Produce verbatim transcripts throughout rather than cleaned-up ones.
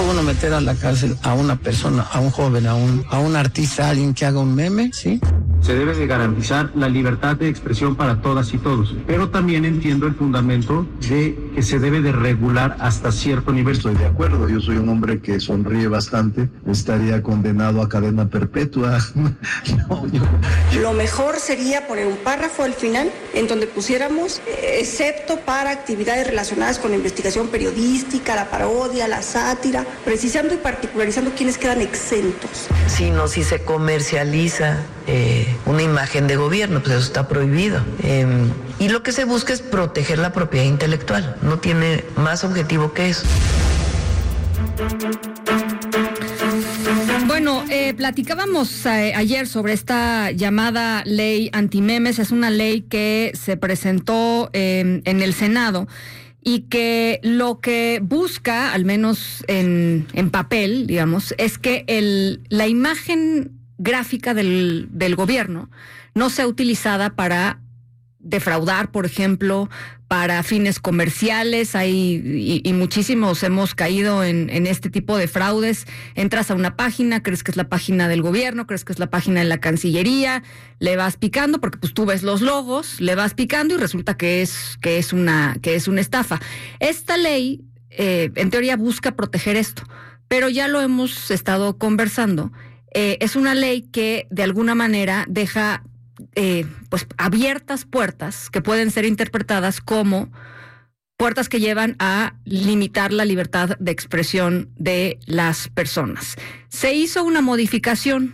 puede uno meter a la cárcel a una persona, a un joven, a un, a un artista, a alguien que haga un meme, ¿sí? Se debe de garantizar la libertad de expresión para todas y todos, pero también entiendo el fundamento de que se debe de regular hasta cierto nivel. Estoy de acuerdo, yo soy un hombre que sonríe bastante, estaría condenado a cadena perpetua. No, yo... Lo mejor sería poner un párrafo al final en donde pusiéramos, eh, excepto para actividades relacionadas con la investigación periodística, la parodia, la sátira, precisando y particularizando quienes quedan exentos. Sino si se comercializa eh, una imagen de gobierno, pues eso está prohibido. Eh, y lo que se busca es proteger la propiedad intelectual, no tiene más objetivo que eso. Bueno, eh, platicábamos eh, ayer sobre esta llamada ley antimemes. Es una ley que se presentó eh, en el Senado y que lo que busca, al menos en, en papel, digamos, es que el, la imagen gráfica del, del gobierno no sea utilizada para defraudar, por ejemplo, para fines comerciales. Hay y, y muchísimos hemos caído en, en este tipo de fraudes. Entras a una página, crees que es la página del gobierno, crees que es la página de la Cancillería, le vas picando porque pues tú ves los logos, le vas picando y resulta que es que es una que es una estafa. Esta ley, eh, en teoría, busca proteger esto, pero ya lo hemos estado conversando. Eh, es una ley que de alguna manera deja Eh, pues abiertas puertas que pueden ser interpretadas como puertas que llevan a limitar la libertad de expresión de las personas. Se hizo una modificación,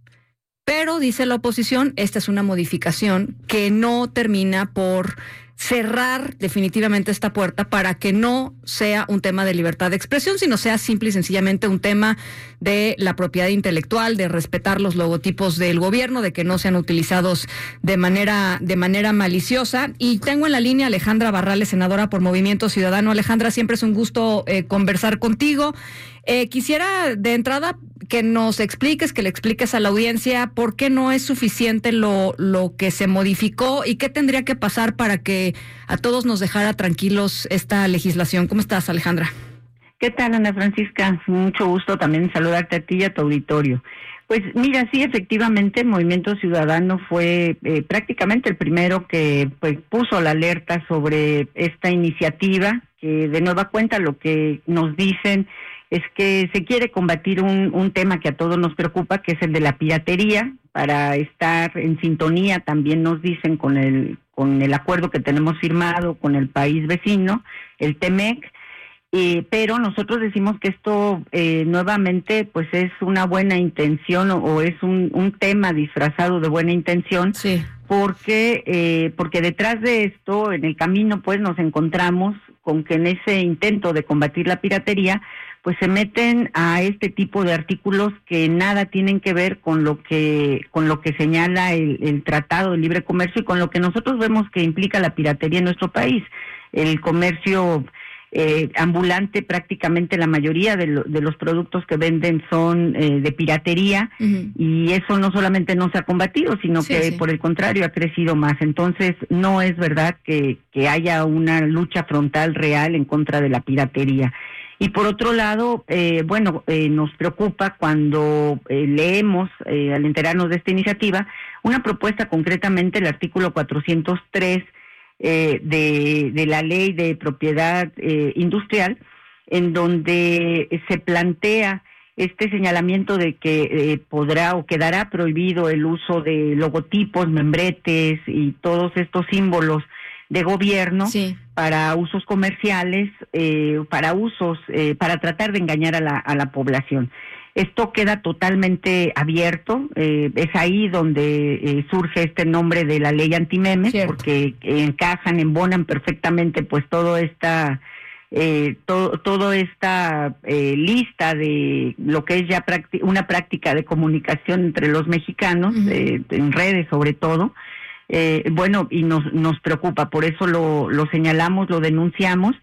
pero dice la oposición, esta es una modificación que no termina por cerrar definitivamente esta puerta para que no sea un tema de libertad de expresión, sino sea simple y sencillamente un tema de la propiedad intelectual, de respetar los logotipos del gobierno, de que no sean utilizados de manera de manera maliciosa. Y tengo en la línea a Alejandra Barrales, senadora por Movimiento Ciudadano. Alejandra, siempre es un gusto eh, conversar contigo. Eh, quisiera de entrada que nos expliques, que le expliques a la audiencia por qué no es suficiente lo, lo que se modificó y qué tendría que pasar para que a todos nos dejara tranquilos esta legislación. ¿Cómo estás, Alejandra? ¿Qué tal, Ana Francisca? Mucho gusto también saludarte a ti y a tu auditorio. Pues mira, sí, efectivamente, Movimiento Ciudadano fue eh, prácticamente el primero que pues puso la alerta sobre esta iniciativa, que de nueva cuenta lo que nos dicen es que se quiere combatir un, un tema que a todos nos preocupa, que es el de la piratería, para estar en sintonía, también nos dicen, con el con el acuerdo que tenemos firmado con el país vecino, el T M E C, eh, pero nosotros decimos que esto eh, nuevamente pues es una buena intención o, o es un, un tema disfrazado de buena intención, sí. porque eh, porque detrás de esto, en el camino, pues nos encontramos con que en ese intento de combatir la piratería, pues se meten a este tipo de artículos que nada tienen que ver con lo que con lo que señala el, el Tratado de Libre Comercio y con lo que nosotros vemos que implica la piratería en nuestro país. El comercio eh, ambulante, prácticamente la mayoría de, lo, de los productos que venden son eh, de piratería, uh-huh. Y eso no solamente no se ha combatido, sino sí, que sí. por el contrario ha crecido más. Entonces no es verdad que, que haya una lucha frontal real en contra de la piratería. Y por otro lado, eh, bueno, eh, nos preocupa cuando eh, leemos, eh, al enterarnos de esta iniciativa, una propuesta, concretamente el artículo cuatrocientos tres eh, de, de la Ley de Propiedad eh, Industrial, en donde se plantea este señalamiento de que eh, podrá o quedará prohibido el uso de logotipos, membretes y todos estos símbolos de gobierno, sí. para usos comerciales, eh, para usos, eh, para tratar de engañar a la, a la población. Esto queda totalmente abierto, eh, es ahí donde eh, surge este nombre de la ley antimemes, Cierto. porque encajan, embonan perfectamente pues todo esta eh, todo, todo esta eh, lista de lo que es ya prácti- una práctica de comunicación entre los mexicanos, uh-huh. eh, en redes sobre todo. Eh, bueno, y nos nos preocupa, por eso lo, lo señalamos, lo denunciamos,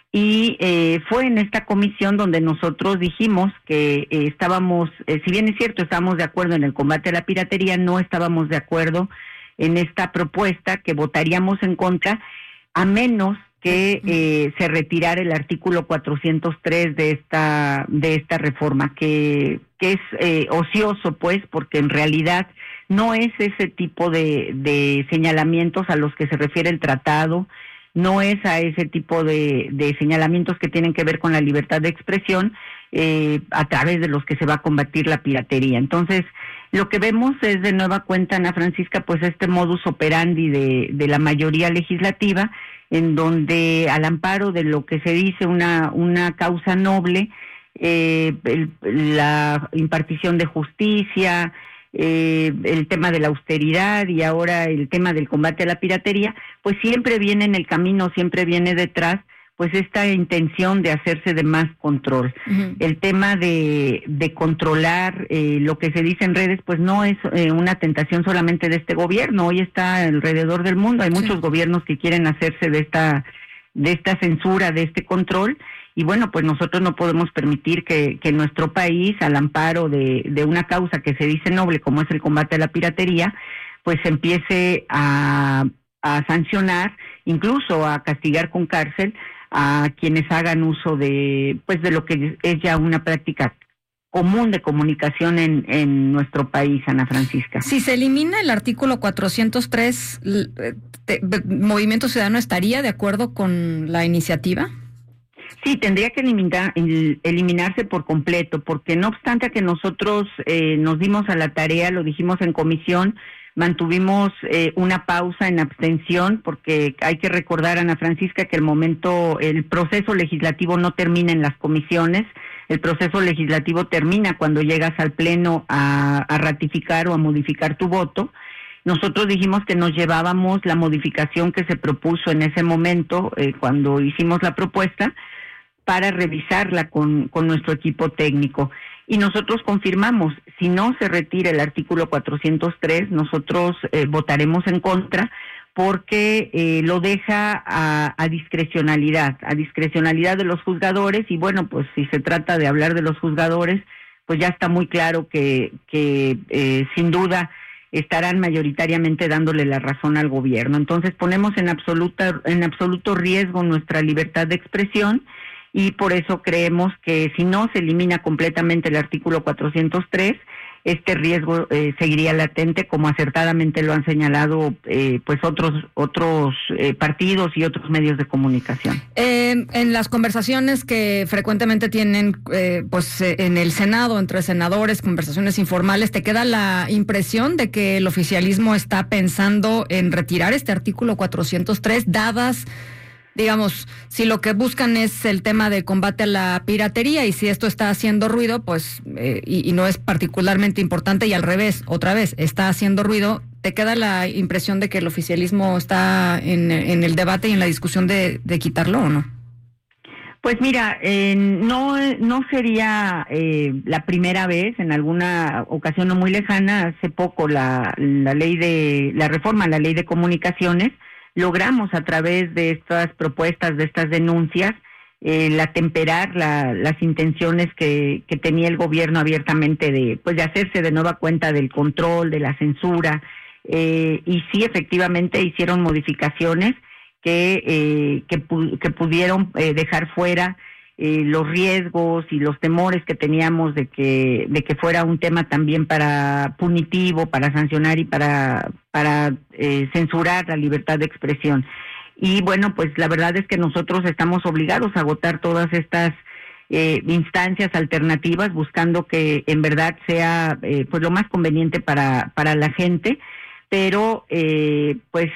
y eh, fue en esta comisión donde nosotros dijimos que eh, estábamos, eh, si bien es cierto, estábamos de acuerdo en el combate a la piratería, no estábamos de acuerdo en esta propuesta, que votaríamos en contra, a menos que eh, se retirara el artículo cuatrocientos tres de esta de esta reforma, que que es eh, ocioso, pues, porque en realidad no es ese tipo de, de señalamientos a los que se refiere el tratado, no es a ese tipo de, de señalamientos que tienen que ver con la libertad de expresión, eh, a través de los que se va a combatir la piratería. Entonces, lo que vemos es de nueva cuenta, Ana Francisca, pues este modus operandi de, de la mayoría legislativa, en donde al amparo de lo que se dice una, una causa noble, eh, el, la impartición de justicia, eh, el tema de la austeridad y ahora el tema del combate a la piratería, pues siempre viene en el camino, siempre viene detrás, pues esta intención de hacerse de más control. Uh-huh. El tema de, de controlar eh, lo que se dice en redes, pues no es eh, una tentación solamente de este gobierno, hoy está alrededor del mundo, hay sí. muchos gobiernos que quieren hacerse de esta, de esta censura, de este control, y bueno, pues nosotros no podemos permitir que, que nuestro país, al amparo de, de una causa que se dice noble, como es el combate a la piratería, pues empiece a, a sancionar, incluso a castigar con cárcel a quienes hagan uso de, pues, de lo que es ya una práctica común de comunicación en, en nuestro país, Ana Francisca. Si se elimina el artículo cuatrocientos tres, te, ¿Movimiento Ciudadano estaría de acuerdo con la iniciativa? Sí, tendría que eliminar, eliminarse por completo, porque no obstante a que nosotros eh, nos dimos a la tarea, lo dijimos en comisión, mantuvimos eh, una pausa en abstención, porque hay que recordar, Ana Francisca, que el momento, el proceso legislativo no termina en las comisiones, el proceso legislativo termina cuando llegas al pleno a, a ratificar o a modificar tu voto. Nosotros dijimos que nos llevábamos la modificación que se propuso en ese momento, eh, cuando hicimos la propuesta, para revisarla con, con nuestro equipo técnico. Y nosotros confirmamos, si no se retira el artículo cuatrocientos tres, nosotros eh, votaremos en contra, porque eh, lo deja a, a discrecionalidad, a discrecionalidad de los juzgadores, y bueno, pues si se trata de hablar de los juzgadores, pues ya está muy claro que, que eh, sin duda estarán mayoritariamente dándole la razón al gobierno. Entonces ponemos en absoluta, en absoluto riesgo nuestra libertad de expresión, y por eso creemos que si no se elimina completamente el artículo cuatrocientos tres, este riesgo eh, seguiría latente, como acertadamente lo han señalado eh, pues otros otros eh, partidos y otros medios de comunicación. Eh, en las conversaciones que frecuentemente tienen eh, pues eh, en el Senado, entre senadores, conversaciones informales, ¿te queda la impresión de que el oficialismo está pensando en retirar este artículo cuatrocientos tres, dadas, digamos, si lo que buscan es el tema de combate a la piratería, y si esto está haciendo ruido, pues, eh, y, y no es particularmente importante, y al revés, otra vez, está haciendo ruido, ¿te queda la impresión de que el oficialismo está en, en el debate y en la discusión de, de quitarlo o no? Pues mira, eh, no no sería eh, la primera vez, en alguna ocasión no muy lejana, hace poco la, la ley de, la reforma a la ley de comunicaciones, logramos a través de estas propuestas, de estas denuncias, eh, la temperar la, las intenciones que, que tenía el gobierno abiertamente de, pues, de hacerse de nueva cuenta del control, de la censura, eh, y sí, efectivamente hicieron modificaciones que eh, que, pu- que pudieron eh, dejar fuera eh, los riesgos y los temores que teníamos de que de que fuera un tema también para punitivo, para sancionar y para para eh, censurar la libertad de expresión. Y bueno, pues la verdad es que nosotros estamos obligados a agotar todas estas eh, instancias alternativas, buscando que en verdad sea eh, pues lo más conveniente para para la gente, pero eh, pues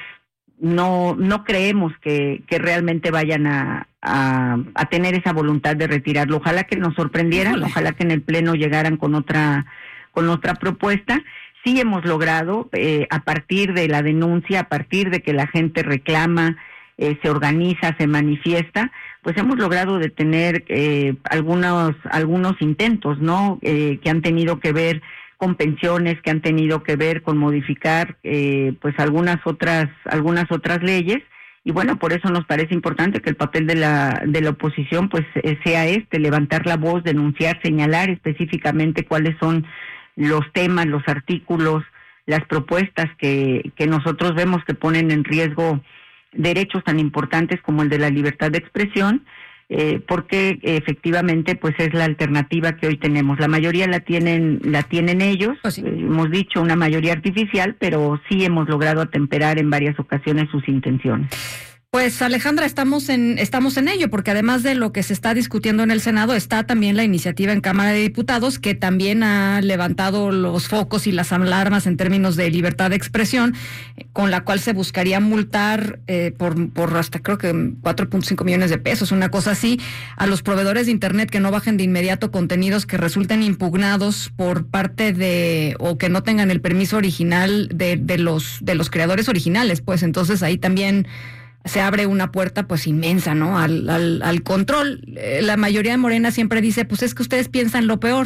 no no creemos que, que realmente vayan a, a a tener esa voluntad de retirarlo. Ojalá que nos sorprendieran, ojalá que en el pleno llegaran con otra con otra propuesta. Sí hemos logrado, eh, a partir de la denuncia, a partir de que la gente reclama, eh, se organiza, se manifiesta, pues hemos logrado detener eh, algunos algunos intentos, ¿no? Eh, que han tenido que ver con pensiones, que han tenido que ver con modificar eh, pues algunas otras algunas otras leyes, y bueno, por eso nos parece importante que el papel de la de la oposición pues sea este, levantar la voz, denunciar, señalar específicamente cuáles son los temas, los artículos, las propuestas que que nosotros vemos que ponen en riesgo derechos tan importantes como el de la libertad de expresión, eh, porque efectivamente pues es la alternativa que hoy tenemos. La mayoría la tienen la tienen ellos, pues sí. eh, hemos dicho una mayoría artificial, pero sí hemos logrado atemperar en varias ocasiones sus intenciones. Pues Alejandra, estamos en estamos en ello, porque además de lo que se está discutiendo en el Senado, está también la iniciativa en Cámara de Diputados, que también ha levantado los focos y las alarmas en términos de libertad de expresión, con la cual se buscaría multar eh, por, por hasta creo que cuatro punto cinco millones de pesos, una cosa así, a los proveedores de Internet que no bajen de inmediato contenidos que resulten impugnados por parte de, o que no tengan el permiso original de, de los de los creadores originales. Pues entonces ahí también se abre una puerta pues inmensa, ¿no? Al, al, al control. Eh, la mayoría de Morena siempre dice, pues es que ustedes piensan lo peor.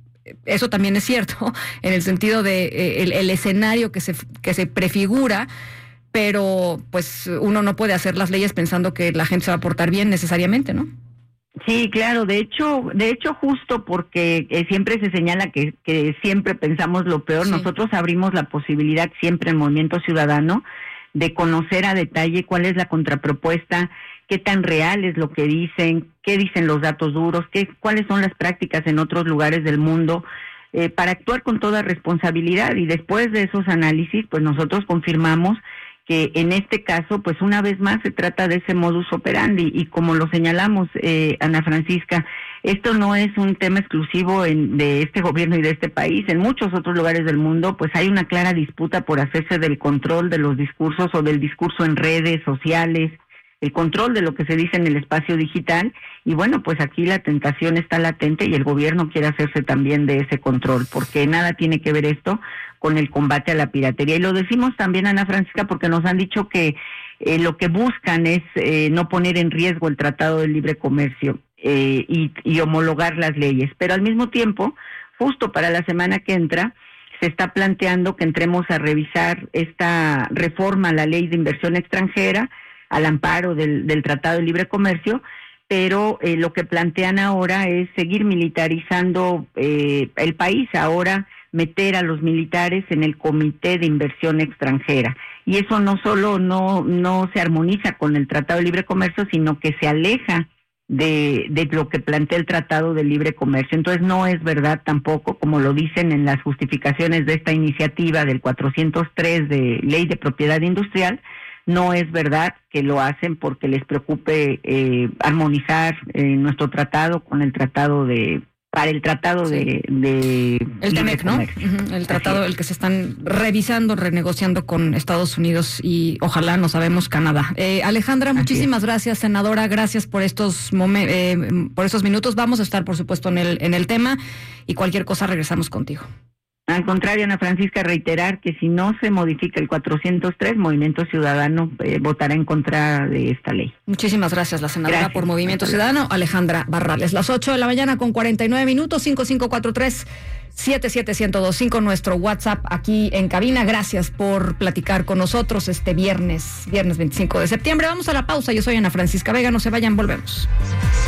Eso también es cierto, en el sentido de eh, el, el escenario que se que se prefigura, pero pues uno no puede hacer las leyes pensando que la gente se va a portar bien necesariamente, ¿no? Sí, claro, de hecho, de hecho justo porque eh, siempre se señala que, que siempre pensamos lo peor, sí. Nosotros abrimos la posibilidad siempre en Movimiento Ciudadano de conocer a detalle cuál es la contrapropuesta, qué tan real es lo que dicen, qué dicen los datos duros, qué, cuáles son las prácticas en otros lugares del mundo, eh, para actuar con toda responsabilidad. Y después de esos análisis, pues nosotros confirmamos que en este caso, pues una vez más se trata de ese modus operandi, y como lo señalamos, eh, Ana Francisca, esto no es un tema exclusivo en, de este gobierno y de este país. En muchos otros lugares del mundo, pues hay una clara disputa por hacerse del control de los discursos o del discurso en redes sociales, el control de lo que se dice en el espacio digital, y bueno, pues aquí la tentación está latente y el gobierno quiere hacerse también de ese control, porque nada tiene que ver esto con el combate a la piratería. Y lo decimos también, Ana Francisca, porque nos han dicho que eh, lo que buscan es eh, no poner en riesgo el Tratado de Libre Comercio eh, y, y homologar las leyes, pero al mismo tiempo, justo para la semana que entra, se está planteando que entremos a revisar esta reforma a la Ley de Inversión Extranjera, al amparo del, del Tratado de Libre Comercio, pero eh, lo que plantean ahora es seguir militarizando eh, el país, ahora meter a los militares en el Comité de Inversión Extranjera. Y eso no solo no, no se armoniza con el Tratado de Libre Comercio, sino que se aleja de, de lo que plantea el Tratado de Libre Comercio. Entonces no es verdad tampoco, como lo dicen en las justificaciones de esta iniciativa del cuatrocientos tres de Ley de Propiedad Industrial, no es verdad que lo hacen porque les preocupe eh, armonizar eh, nuestro tratado con el tratado de para el tratado sí. de, de el T M E C, ¿no? Uh-huh. El tratado, el que se están revisando, renegociando con Estados Unidos y ojalá, no sabemos, Canadá. Eh, Alejandra, Así muchísimas es. gracias, senadora, gracias por estos momen- eh, por estos minutos. Vamos a estar, por supuesto, en el en el tema y cualquier cosa regresamos contigo. Al contrario, Ana Francisca, reiterar que si no se modifica el cuatrocientos tres, Movimiento Ciudadano eh, votará en contra de esta ley. Muchísimas gracias, la senadora gracias. por Movimiento Ciudadano, Alejandra Barrales. Las ocho de la mañana con cuarenta y nueve minutos, cinco cinco cuatro tres, siete siete uno cero dos cinco, nuestro WhatsApp aquí en cabina. Gracias por platicar con nosotros este viernes, viernes veinticinco de septiembre. Vamos a la pausa, yo soy Ana Francisca Vega, no se vayan, volvemos.